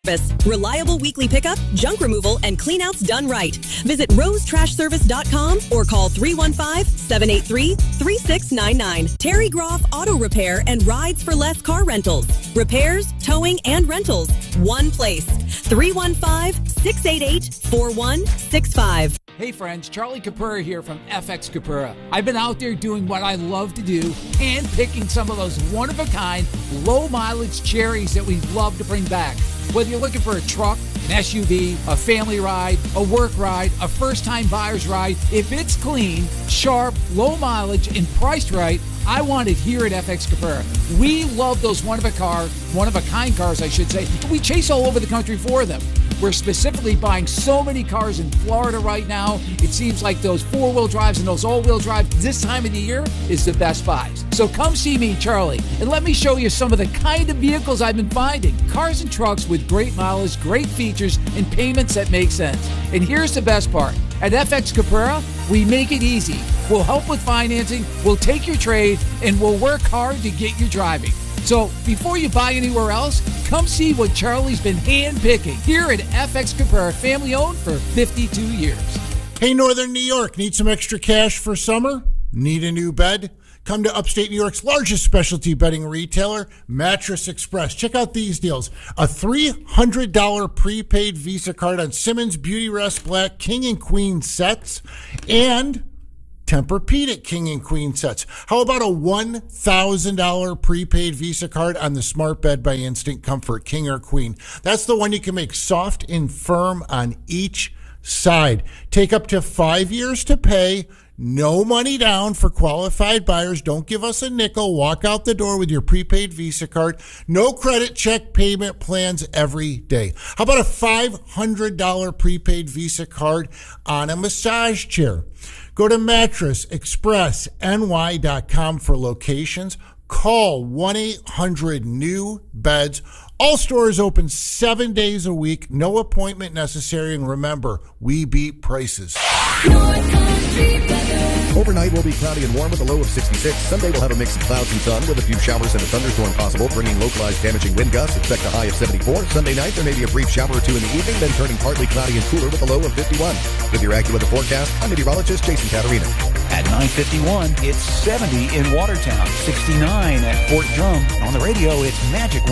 Reliable weekly pickup, junk removal, and cleanouts done right. Visit rosetrashservice.com or call 315-783-3699. Terry Groff Auto Repair and Rides for Less car rentals. Repairs, towing, and rentals. One place. 315-688-4165. Hey friends, Charlie Capura here from FX Capura. I've been out there doing what I love to do, hand-picking some of those one-of-a-kind, low-mileage cherries that we love to bring back. Whether you're looking for a truck, an SUV, a family ride, a work ride, a first-time buyer's ride, if it's clean, sharp, low mileage, and priced right, I want it here at FX Capura. We love those one-of-a-kind cars, I should say. We chase all over the country for them. We're specifically buying so many cars in Florida right now. It seems like those four-wheel drives and those all-wheel drives this time of the year is the best buys. So come see me, Charlie, and let me show you some of the kind of vehicles I've been finding. Cars and trucks with great mileage, great features, and payments that make sense. And here's the best part. At FX Capura, we make it easy. We'll help with financing, we'll take your trade, and we'll work hard to get you driving. So before you buy anywhere else, come see what Charlie's been hand-picking here at FX Capura, family-owned for 52 years. Hey, Northern New York, need some extra cash for summer? Need a new bed? Come to upstate New York's largest specialty bedding retailer, Mattress Express. Check out these deals. A $300 prepaid Visa card on Simmons Beauty Rest Black King and Queen sets and Tempur-Pedic King and Queen sets. How about a $1,000 prepaid Visa card on the Smart Bed by Instant Comfort King or Queen? That's the one you can make soft and firm on each side. Take up to 5 years to pay. No money down for qualified buyers. Don't give us a nickel. Walk out the door with your prepaid Visa card. No credit check payment plans every day. How about a $500 prepaid Visa card on a massage chair? Go to mattressexpressny.com for locations. Call 1-800-NEW-BEDS. All stores open 7 days a week. No appointment necessary. And remember, we beat prices. Overnight will be cloudy and warm with a low of 66. Sunday will have a mix of clouds and sun with a few showers and a thunderstorm possible, bringing localized damaging wind gusts. Expect a high of 74. Sunday night, there may be a brief shower or two in the evening, then turning partly cloudy and cooler with a low of 51. With your AccuWeather forecast, I'm meteorologist Jason Caterina. At 9:51, it's 70 in Watertown, 69 at Fort Drum. On the radio, it's Magic